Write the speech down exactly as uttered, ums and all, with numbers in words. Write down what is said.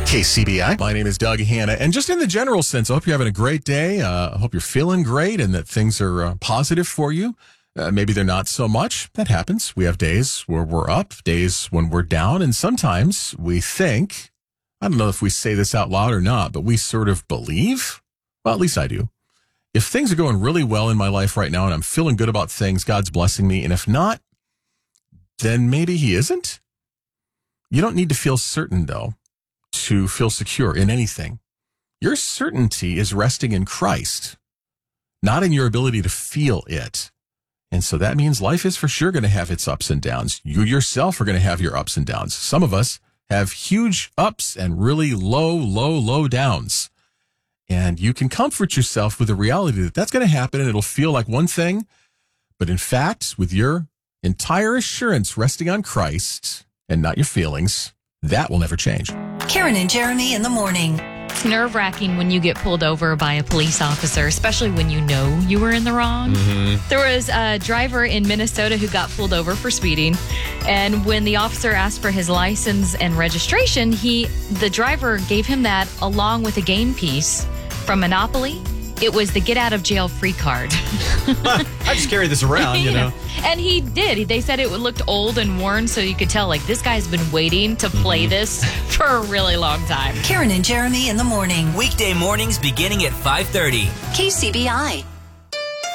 K C B I. My name is Doug Hanna. And just in the general sense, I hope you're having a great day. Uh, I hope you're feeling great and that things are uh, positive for you. Uh, maybe they're not so much. That happens. We have days where we're up, days when we're down. And sometimes we think, I don't know if we say this out loud or not, but we sort of believe, well, at least I do. If things are going really well in my life right now and I'm feeling good about things, God's blessing me. And if not, then maybe he isn't. You don't need to feel certain, though, to feel secure in anything. Your certainty is resting in Christ, not in your ability to feel it. And so that means life is for sure going to have its ups and downs. You yourself are going to have your ups and downs. Some of us have huge ups and really low, low, low downs. And you can comfort yourself with the reality that that's going to happen and it'll feel like one thing. But in fact, with your entire assurance resting on Christ and not your feelings, that will never change. Karen and Jeremy in the morning. It's nerve-wracking when you get pulled over by a police officer, especially when you know you were in the wrong. Mm-hmm. There was a driver in Minnesota who got pulled over for speeding, and when the officer asked for his license and registration, he, the driver gave him that along with a game piece from Monopoly. It was the get out of jail free card. I just carry this around, you know. And he did. They said it looked old and worn, so you could tell, like, this guy's been waiting to play mm-hmm. this for a really long time. Karen and Jeremy in the morning. Weekday mornings beginning at five thirty. K C B I.